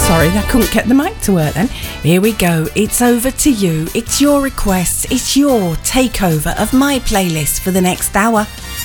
Sorry, I couldn't get the mic to work then. Here we go. It's over to you. It's your requests. It's your takeover of my playlist for the next hour.